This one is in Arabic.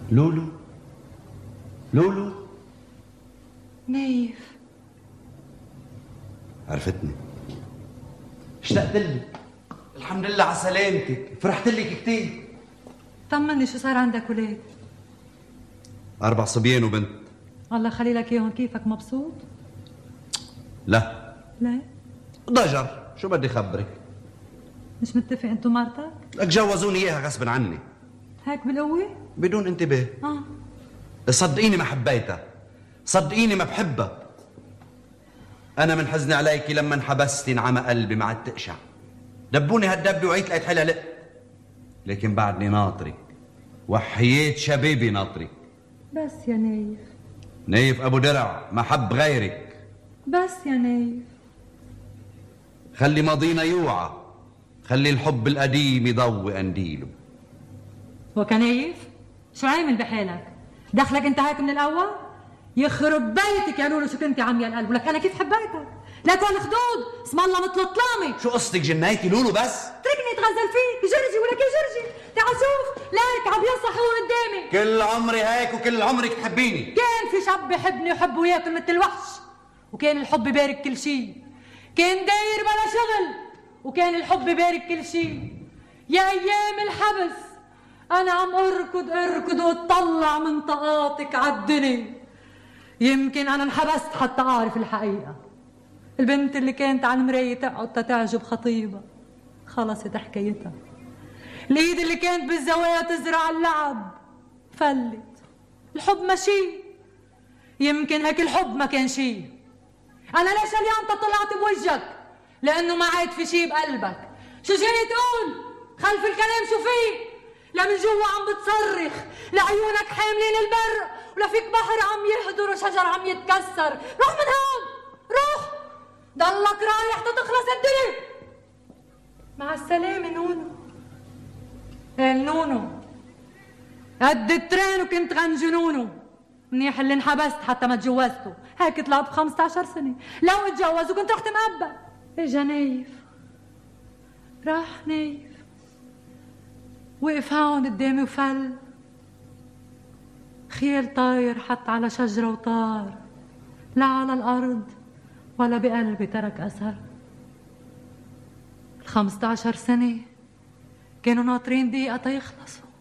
لولو لولو نايف. عرفتني، اشتقت لك. الحمد لله على سلامتك، فرحت لك كثير. طمني، شو صار عندك ولاد؟ 4 صبيان وبنت. الله خلي لك اياهم. كيفك مبسوط؟ لا لا ضجر، شو بدي خبرك؟ مش متفق انت ومرتك؟ لك جوزوني اياها غصب عني. هيك بالقوة؟ بدون انتباه. صدقيني ما حبيتها، صدقيني ما بحبها. انا من حزني عليكي لما انحبستي انعمى قلبي ما عاد تقشع. دبوني هالدبه وعيت لقيت حالها لق، لكن بعدني ناطرك، وحياة شبابي ناطرك. بس يا نايف. نايف ابو درع ما حب غيرك. بس يا نايف. خلي ماضينا يوعى، خلي الحب القديم يضوي قنديله. وكنايف شو عامل بحالك؟ دخلك انت هيك من الاول؟ يخرب بيتك يا لولو، شو كنتي عمية القلب. ولك انا كيف حبيتك؟ لك هون خدود اسم الله مثل الطلامه. شو قصتك جنيتي لولو؟ بس تركني اتغزل فيك جرجي. ولك يا جرجي تعال شوف، ليك عم يصح هو قدامي. كل عمري هيك وكل عمرك تحبيني. كان في شاب بحبني وحب وياكل مثل الوحش، وكان الحب بارك كل شيء. كان داير بلا شغل، وكان الحب بارك كل شيء. يا ايام الحبس انا عم اركض واتطلع من طاقاتك عالدنيا. يمكن انا انحبست حتى اعرف الحقيقه. البنت اللي كانت على المرايه تقعد تتعجب خطيبها خلصت حكايتها. الايد اللي كانت بالزوايا تزرع اللعب فلت. الحب ماشي، يمكن هيك الحب ما كان شي. انا ليش اليوم طلعت بوجهك؟ لانه ما عاد في شي بقلبك. شو جاي تقول؟ خلف الكلام شو فيه؟ لا من جوا عم بتصرخ، لعيونك حاملين البر، ولا فيك بحر عم يهدر وشجر عم يتكسر. روح من هون، روح، ضلك رايح تتخلص الدنيا. مع السلامة نونو. نونو قد الترين وكنت غنجنونو. منيح اللي انحبست حتى ما تجوزته. هيك طلعت ب15 سنة. لو اتجوز وكنت رحت مقبل. اجا نايف، راح نايف، وقف هون قدامي وفل. خيال طاير حط على شجرة وطار، لا على الأرض ولا بقلبي ترك أثر. 15 سنة كانوا ناطرين دقيقة تيخلصوا.